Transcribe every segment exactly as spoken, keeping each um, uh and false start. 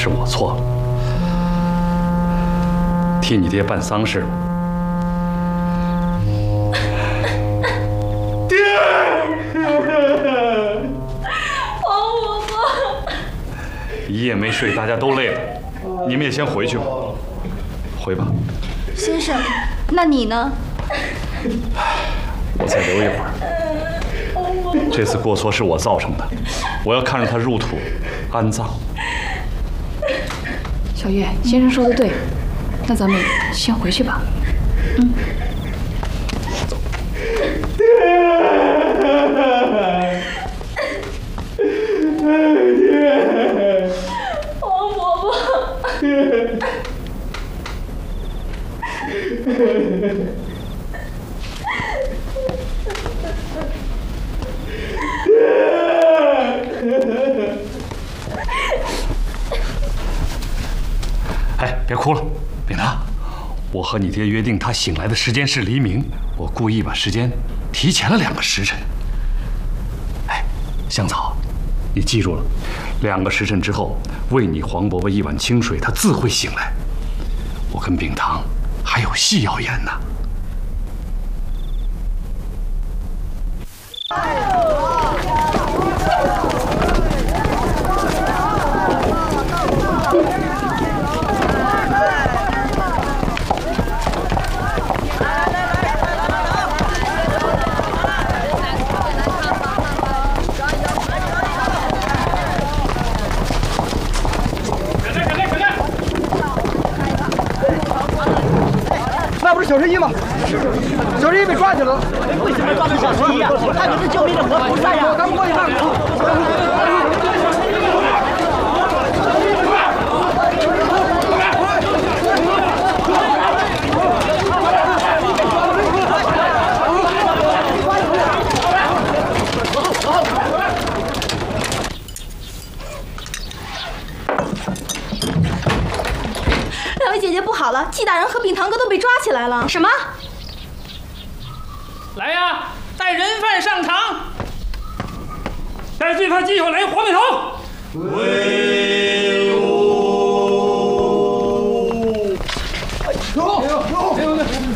是我错了，替你爹办丧事吧。 爹，王伯伯， 一夜没睡，大家都累了，你们也先回去吧。回吧。 先生，那你呢？ 我再留一会儿。这次过错是我造成的，我要看着他入土安葬。 小月，先生说的对，那咱们先回去吧。嗯。 走。 爹，王伯伯。 哎，别哭了，秉达，我和你爹约定，他醒来的时间是黎明，我故意把时间提前了两个时辰。哎，香草，你记住了，两个时辰之后，喂你黄伯伯一碗清水，他自会醒来。我跟秉堂还有戏要演呢。 小十一吗？是，小十一被抓起来了。为什么抓住小十一呀？他可是救命的活菩萨呀！咱们过去看看。 两位姐姐不好了，季大人和秉堂哥都被抓起来了。什么？ 来呀，带人犯上场，带罪犯纪晓岚、黄美头。 威武！ 停！停！停！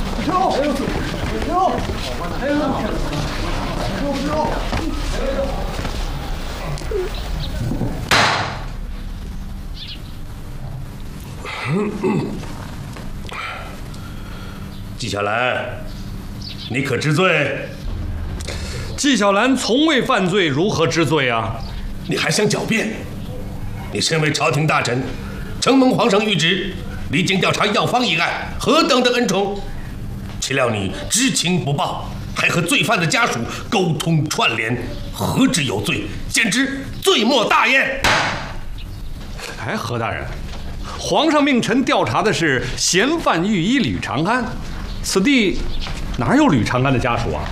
纪晓岚，你可知罪？ 纪晓岚从未犯罪，如何知罪啊？ 你还想狡辩？你身为朝廷大臣，承蒙皇上谕旨，离京调查药方一案，何等的恩宠！岂料你知情不报，还和罪犯的家属沟通串联，何止有罪，简直罪莫大焉！ 哎，何大人，皇上命臣调查的是嫌犯御医吕长安，此地哪有吕长安的家属啊？